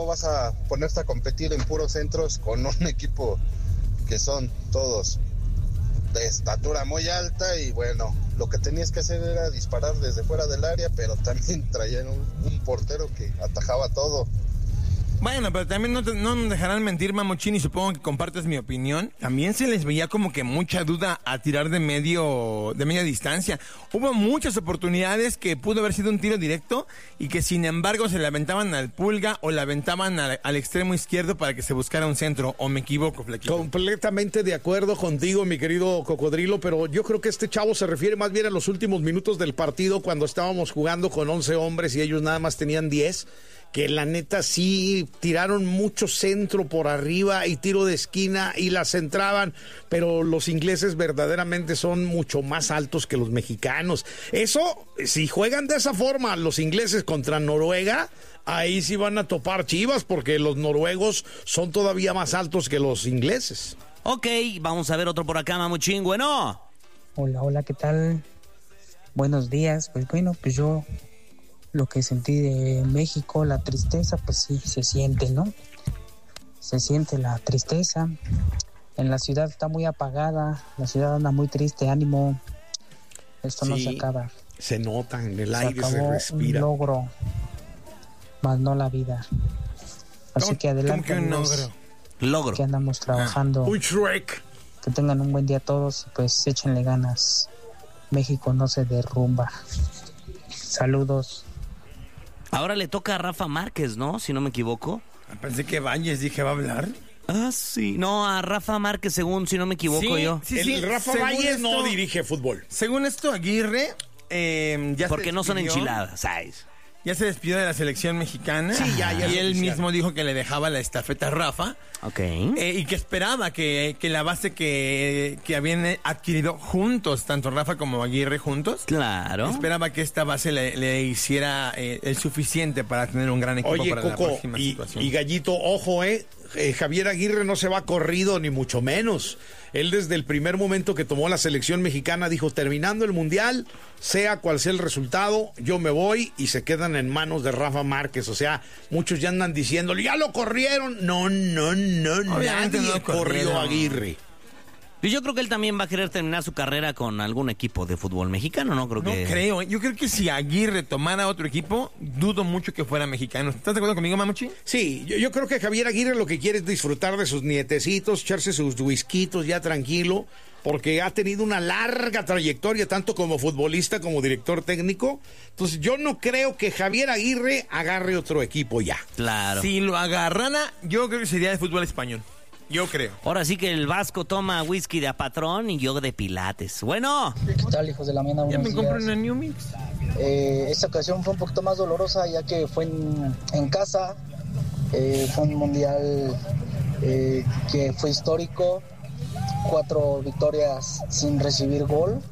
vas a ponerte a competir en puros centros con un equipo que son todos de estatura muy alta y bueno, lo que tenías que hacer era disparar desde fuera del área, pero también traían un portero que atajaba todo. Bueno, pero también no me dejarán mentir, Mamuchín, y supongo que compartes mi opinión. También se les veía como que mucha duda a tirar de media distancia. Hubo muchas oportunidades que pudo haber sido un tiro directo y que sin embargo se le aventaban al Pulga o le aventaban al extremo izquierdo para que se buscara un centro. ¿O me equivoco, Flequito? Completamente de acuerdo contigo, mi querido Cocodrilo, pero yo creo que este chavo se refiere más bien a los últimos minutos del partido cuando estábamos jugando con 11 hombres y ellos nada más tenían 10. Que la neta sí tiraron mucho centro por arriba y tiro de esquina y la centraban, pero los ingleses verdaderamente son mucho más altos que los mexicanos. Eso, si juegan de esa forma los ingleses contra Noruega, ahí sí van a topar chivas, porque los noruegos son todavía más altos que los ingleses. Ok, vamos a ver otro por acá, Mamuchín. Bueno. Hola, ¿qué tal? Buenos días. Pues bueno, pues yo... Lo que sentí de México, la tristeza, pues sí, se siente, ¿no? Se siente la tristeza. En la ciudad está muy apagada, la ciudad anda muy triste, ánimo. Esto sí, no se acaba. Se nota, en el aire se respira. Un logro, más no la vida. Así que adelante, logro que andamos trabajando. Un Shrek. Que tengan un buen día todos y pues échenle ganas. México no se derrumba. Saludos. Ahora le toca a Rafa Márquez, ¿no? Si no me equivoco. Pensé que Bañez, dije, ¿va a hablar? Ah, sí. No, a Rafa Márquez, según, si no me equivoco yo. Sí, Rafa Bañez no dirige fútbol. Según esto, Aguirre... ya porque no son enchiladas, ¿sabes? Ya se despidió de la selección mexicana. Sí, ya y él mismo dijo que le dejaba la estafeta a Rafa. Ok. Y que esperaba que la base que habían adquirido juntos, tanto Rafa como Aguirre juntos. Claro. Esperaba que esta base le hiciera el suficiente para tener un gran equipo. Oye, para Coco, la próxima situación. Y Gallito, ojo, Javier Aguirre no se va corrido, ni mucho menos. Él desde el primer momento que tomó la selección mexicana dijo, terminando el Mundial, sea cual sea el resultado, yo me voy, y se quedan en manos de Rafa Márquez. O sea, muchos ya andan diciéndole, ya lo corrieron. No, nadie no corrió a Aguirre. Y yo creo que él también va a querer terminar su carrera con algún equipo de fútbol mexicano, ¿no? No creo. Yo creo que si Aguirre tomara otro equipo, dudo mucho que fuera mexicano. ¿Estás de acuerdo conmigo, Mamuchi? Sí, yo creo que Javier Aguirre lo que quiere es disfrutar de sus nietecitos, echarse sus whiskitos ya tranquilo, porque ha tenido una larga trayectoria, tanto como futbolista como director técnico. Entonces yo no creo que Javier Aguirre agarre otro equipo ya. Claro. Si lo agarrara, yo creo que sería de fútbol español. Yo creo. Ahora sí que el Vasco toma whisky de a patrón y yo de pilates. Bueno. ¿Qué tal, hijos de la mañana? Ya me compro una New Mix. Esta ocasión fue un poquito más dolorosa ya que fue en casa. Fue un mundial que fue histórico. 4 victorias sin recibir gol.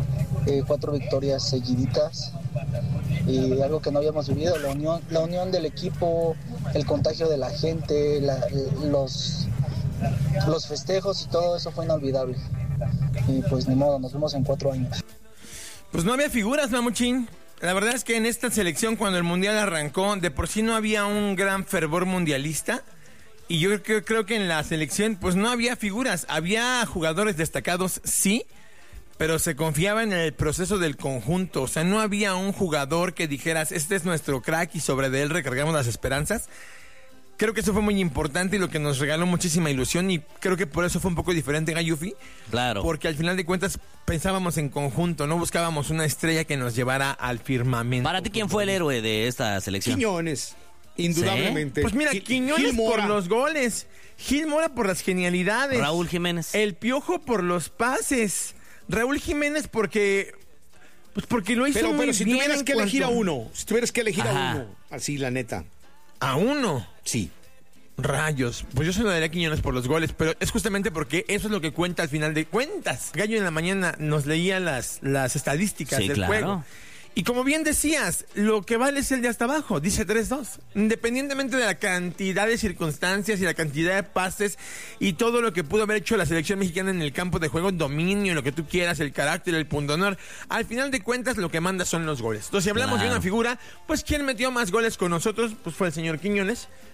4 victorias seguiditas. Y algo que no habíamos vivido, la unión del equipo, el contagio de la gente, los festejos y todo eso fue inolvidable. Y pues ni modo, nos vemos en 4 años. Pues no había figuras, Mamuchín. La verdad es que en esta selección, cuando el mundial arrancó, de por sí no había un gran fervor mundialista. Y yo creo que en la selección pues no había figuras. Había jugadores destacados, sí, pero se confiaba en el proceso del conjunto. O sea, no había un jugador que dijeras, este es nuestro crack y sobre de él recargamos las esperanzas. Creo que eso fue muy importante y lo que nos regaló muchísima ilusión, y creo que por eso fue un poco diferente Gayufi. Claro. Porque al final de cuentas pensábamos en conjunto, no buscábamos una estrella que nos llevara al firmamento. Para ti, ¿quién fue el héroe de esta selección? Quiñones, indudablemente. ¿Sí? Pues mira, Quiñones por los goles, Gil Mora por las genialidades, Raúl Jiménez, el Piojo por los pases, Raúl Jiménez porque lo hizo muy bien. Pero si tuvieras que elegir a uno, a uno, así la neta. ¿A uno? Sí. Rayos, pues yo se lo daría a Quiñones por los goles, pero es justamente porque eso es lo que cuenta al final de cuentas. Gallo en la mañana nos leía las estadísticas del juego. Y como bien decías, lo que vale es el de hasta abajo, dice 3-2. Independientemente de la cantidad de circunstancias y la cantidad de pases y todo lo que pudo haber hecho la selección mexicana en el campo de juego, dominio, lo que tú quieras, el carácter, el pundonor, al final de cuentas lo que manda son los goles. Entonces, si hablamos de una figura, pues quien metió más goles con nosotros, pues fue el señor Quiñones.